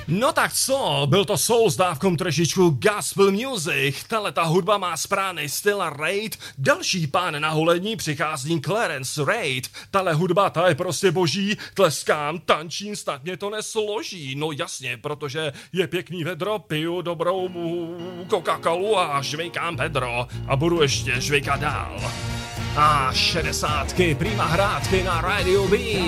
No tak co, byl to soul s dávkou trošičku gospel music, ta hudba má správný styl a rate, další pán na holení přichází Clarence Raid, tahle hudba ta je prostě boží, tleskám, tančím, snad mě to nesloží, no jasně, protože je pěkný vedro, piju dobrou Coca-Colu a žvejkám vedro a budu ještě žvejkat dál. A 60 prima hrátky na Radio B.